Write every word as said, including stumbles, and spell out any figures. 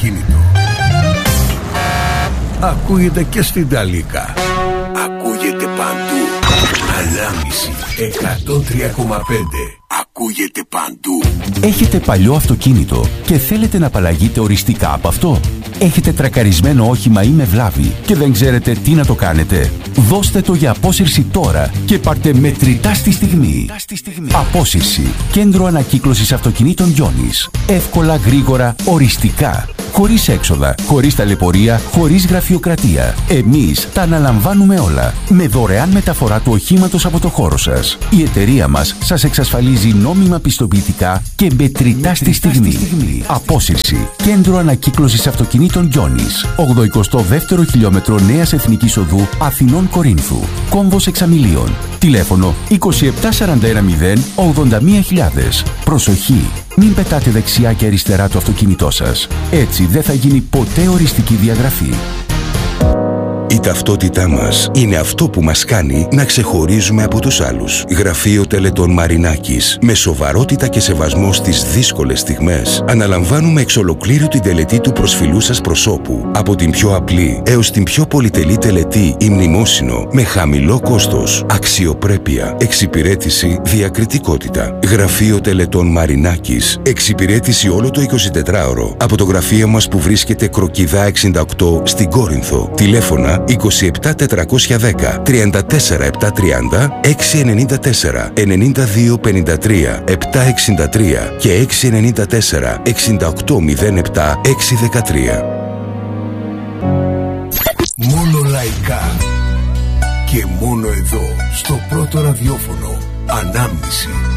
αυτοκίνητο. Ακούγεται και στην Ταλίκα. Ακούγεται παντού. Ανάμιση εκατόν τρία κόμμα πέντε. Ακούγεται παντού. Έχετε παλιό αυτοκίνητο και θέλετε να απαλλαγείτε οριστικά από αυτό? Έχετε τρακαρισμένο όχημα ή με βλάβη και δεν ξέρετε τι να το κάνετε? Δώστε το για απόσυρση τώρα και πάρτε μετρητά στη στιγμή. Απόσυρση. Κέντρο ανακύκλωσης αυτοκινήτων Γιώνης. Εύκολα, γρήγορα, οριστικά. Χωρίς έξοδα, χωρίς ταλαιπωρία, χωρίς γραφειοκρατία. Εμείς τα αναλαμβάνουμε όλα. Με δωρεάν μεταφορά του οχήματος από το χώρο σας. Η εταιρεία μας σας εξασφαλίζει νόμιμα πιστοποιητικά και μετρητά στη στιγμή. Απόσυρση. Κέντρο ανακύκλωσης αυτοκινήτων Γιώνης. ογδοηκοστό δεύτερο χιλιόμετρο Νέας Εθνικής Οδού Αθηνών Κορίνθου. Κόμβος Εξαμηλίων. Τηλέφωνο είκοσι επτά σαράντα ένα μηδέν ογδόντα μία χιλιάδες. Προσοχή! Μην πετάτε δεξιά και αριστερά το αυτοκίνητό σας. Έτσι δεν θα γίνει ποτέ οριστική διαγραφή. Η ταυτότητά μας είναι αυτό που μας κάνει να ξεχωρίζουμε από τους άλλους. Γραφείο Τελετών Μαρινάκης. Με σοβαρότητα και σεβασμό στις δύσκολες στιγμές, αναλαμβάνουμε εξ ολοκλήρου την τελετή του προσφυλού σας προσώπου. Από την πιο απλή έως την πιο πολυτελή τελετή ή μνημόσυνο, με χαμηλό κόστος, αξιοπρέπεια, εξυπηρέτηση, διακριτικότητα. Γραφείο Τελετών Μαρινάκης. Εξυπηρέτηση όλο το εικοσιτετράωρο. Από το γραφείο μας που βρίσκεται Κροκιδά εξήντα οκτώ στην Κόρινθο. Τηλέφωνα είκοσι επτά τετρακόσια δέκα τριάντα τέσσερα επτακόσια τριάντα, έξι εννιά τέσσερα ενενήντα δύο πενήντα τρία επτακόσια εξήντα τρία και έξι εννιά τέσσερα εξήντα οκτώ μηδέν επτά έξι δεκατρία. Μόνο λαϊκά και μόνο εδώ στο πρώτο ραδιόφωνο. Ανάμνηση.